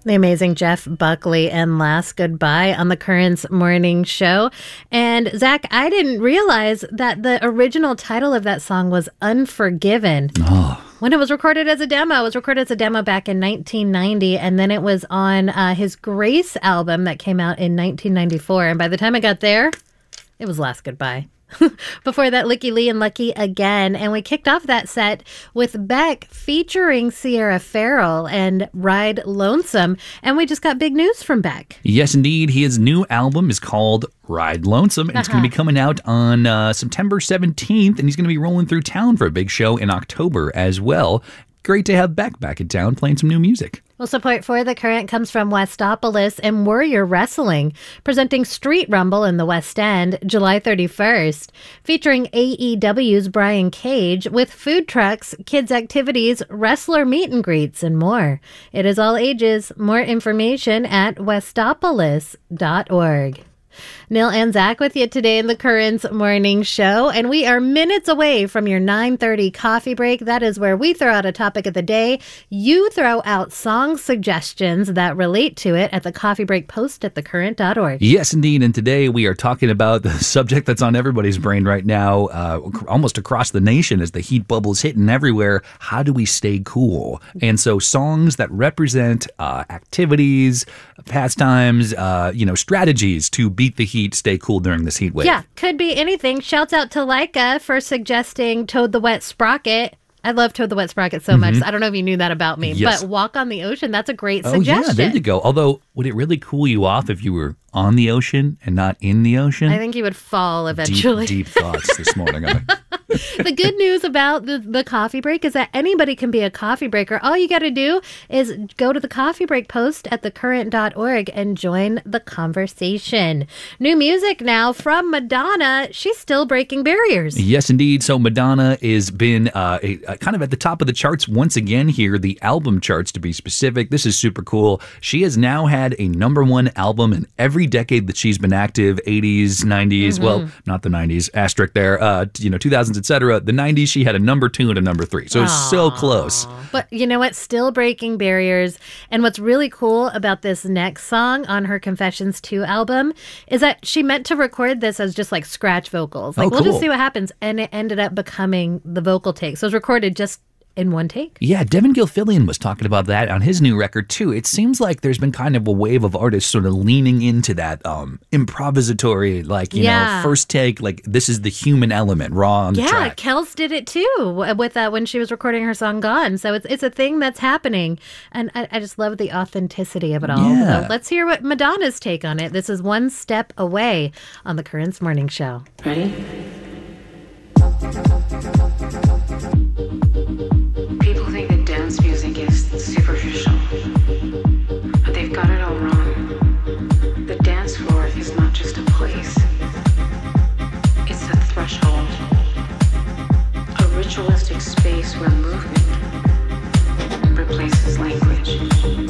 The amazing Jeff Buckley and Last Goodbye on the Currents morning show. And Zach, I didn't realize that the original title of that song was Unforgiven. Oh. When it was recorded as a demo, it was recorded as a demo back in 1990, and then it was on his Grace album that came out in 1994. And by the time I got there, it was Last Goodbye. Before that, Licky Lee and Lucky Again. And we kicked off that set with Beck featuring Sierra Farrell and Ride Lonesome. And we just got big news from Beck. Yes, indeed. His new album is called Ride Lonesome, and it's going to be coming out on September 17th, and he's going to be rolling through town for a big show in October as well. Great to have Beck back in town playing some new music. Well, support for The Current comes from Westopolis and Warrior Wrestling, presenting Street Rumble in the West End, July 31st, featuring AEW's Brian Cage with food trucks, kids' activities, wrestler meet and greets, and more. It is all ages. More information at westopolis.org. Neil and Zach with you today in the Currents morning show, and we are minutes away from your 9:30 coffee break. That is where we throw out a topic of the day. You throw out song suggestions that relate to it at the coffee break post at thecurrent.org. Yes, indeed, and today we are talking about the subject that's on everybody's brain right now, almost across the nation as the heat bubble's hitting everywhere. How do we stay cool? And so songs that represent activities, pastimes, strategies to beat the heat, stay cool during this heat wave. Yeah, could be anything. Shouts out to Leica for suggesting Toad the Wet Sprocket. I love Toad the Wet Sprocket so much. I don't know if you knew that about me, but Walk on the Ocean, that's a great suggestion. Oh, yeah, there you go. Although, would it really cool you off if you were on the ocean and not in the ocean? I think you would fall eventually. Deep thoughts this morning. The good news about the coffee break is that anybody can be a coffee breaker. All you got to do is go to the coffee break post at thecurrent.org and join the conversation. New music now from Madonna. She's still breaking barriers. Yes, indeed. So Madonna has been kind of at the top of the charts once again here, the album charts to be specific. This is super cool. She has now had a #1 album in every decade that she's been active, 80s, 90s, well, not the 90s, asterisk there, 2000s, etc. The 90s, she had a #2 and a #3. So it's so close. But you know what? Still breaking barriers. And what's really cool about this next song on her Confessions 2 album is that she meant to record this as just like scratch vocals. Like, we'll just see what happens. And it ended up becoming the vocal take. So it was recorded just in one take. Yeah, Devin Gilfillian was talking about that on his new record too. It seems like there's been kind of a wave of artists sort of leaning into that improvisatory, first take, like this is the human element raw on the track. Yeah, Kels did it too with when she was recording her song Gone. So it's a thing that's happening. And I just love the authenticity of it all. Yeah. So let's hear what Madonna's take on it. This is One Step Away on the Currents Morning Show. Ready? People think that dance music is superficial, but they've got it all wrong. The dance floor is not just a place, it's a threshold, a ritualistic space where movement replaces language.